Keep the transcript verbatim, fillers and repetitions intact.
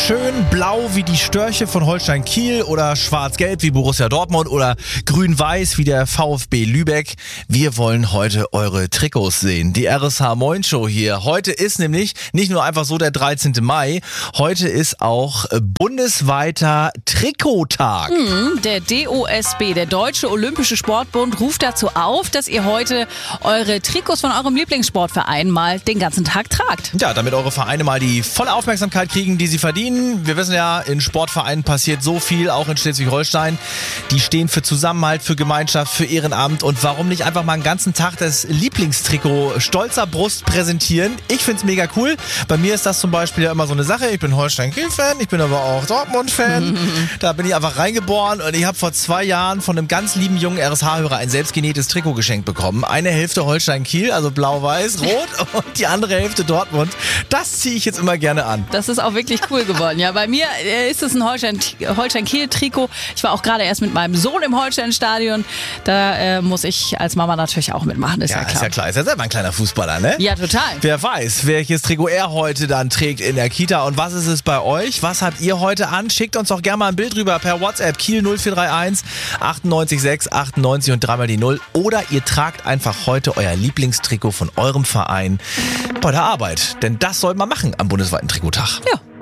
schön blau wie die Störche von Holstein Kiel oder schwarz-gelb wie Borussia Dortmund oder grün-weiß wie der VfB Lübeck. Wir wollen heute eure Trikots sehen. Die R S H Moin Show hier. Heute ist nämlich nicht nur einfach so der dreizehnte Mai, heute ist auch bundesweiter Trikottag. Hm, der D O S B, der Deutsche Olympische Sportbund, ruft dazu auf, dass ihr heute eure Trikots von eurem Lieblingssportverein mal den ganzen Tag tragt. Ja, damit eure Vereine mal die volle Aufmerksamkeit kriegen, die sie verdienen. Wir wissen ja, in Sportvereinen passiert so viel, auch in Schleswig-Holstein. Die stehen für Zusammenhalt, für Gemeinschaft, für Ehrenamt und warum nicht einfach mal einen ganzen Tag das Lieblingstrikot stolzer Brust präsentieren. Ich find's mega cool. Bei mir ist das zum Beispiel ja immer so eine Sache. Ich bin Holstein-Kiel-Fan, ich bin aber auch Dortmund-Fan. Da bin ich einfach reingeboren und ich habe vor zwei Jahren von einem ganz lieben jungen R S H-Hörer ein selbstgenähtes Trikot geschenkt bekommen. Eine Hälfte Holstein-Kiel, also blau-weiß, rot und die andere Hälfte Dortmund. Das ziehe ich jetzt immer gerne an. Das ist auch wirklich cool geworden. Ja, bei mir ist es ein Holstein, Holstein-Kiel-Trikot. Ich war auch gerade erst mit meinem Sohn im Holstein-Stadion. Da äh, muss ich als Mama natürlich auch mitmachen, ist ja, ja klar. Ist ja klar, ist ja selber ein kleiner Fußballer, ne? Ja, total. Wer weiß, welches Trikot er heute dann trägt in der Kita und was ist es bei euch? Was habt ihr heute an? Schickt uns doch gerne mal ein Bild rüber per WhatsApp Kiel null vier drei eins achtundneunzig sechs achtundneunzig und dreimal die null oder ihr tragt einfach heute euer Lieblingstrikot von eurem Verein bei der Arbeit. Denn das soll man machen am bundesweiten Trikottag. Ja.